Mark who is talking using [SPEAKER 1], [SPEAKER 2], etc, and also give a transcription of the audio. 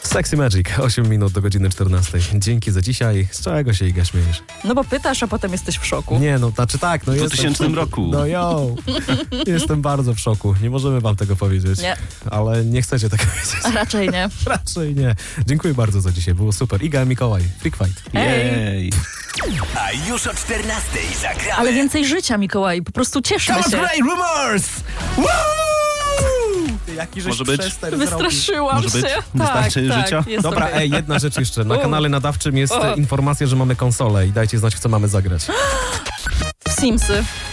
[SPEAKER 1] Sexy Magic, 8 minut do godziny 14. Dzięki za dzisiaj. Z czego się, Iga, śmiejesz?
[SPEAKER 2] No bo pytasz, a potem jesteś w szoku.
[SPEAKER 1] Nie, no znaczy tak, no
[SPEAKER 3] W
[SPEAKER 1] jestem
[SPEAKER 3] 2000 roku.
[SPEAKER 1] No jestem bardzo w szoku. Nie możemy wam tego powiedzieć.
[SPEAKER 2] Nie.
[SPEAKER 1] Ale nie chcecie tego wiedzieć.
[SPEAKER 2] A raczej nie.
[SPEAKER 1] Raczej nie. Dziękuję bardzo za dzisiaj, było super. Iga, Mikołaj, Freak Fight.
[SPEAKER 3] Jej.
[SPEAKER 4] A już o 14 zagramy.
[SPEAKER 2] Ale więcej życia, Mikołaj. Po prostu cieszmy się.
[SPEAKER 4] Great Rumors! Woo!
[SPEAKER 1] Jaki
[SPEAKER 3] Może być?
[SPEAKER 2] Wystraszyłam
[SPEAKER 3] Może być?
[SPEAKER 2] się.
[SPEAKER 3] Wystarczy życia?
[SPEAKER 2] Jest
[SPEAKER 1] Dobra,
[SPEAKER 2] okej.
[SPEAKER 1] jedna rzecz jeszcze. Na kanale nadawczym jest informacja, że mamy konsolę i dajcie znać, w co mamy zagrać.
[SPEAKER 2] W Simsy.